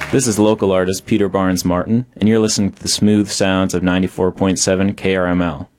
This is local artist Peter Barnes Martin, and you're listening to the smooth sounds of 94.7 KRML.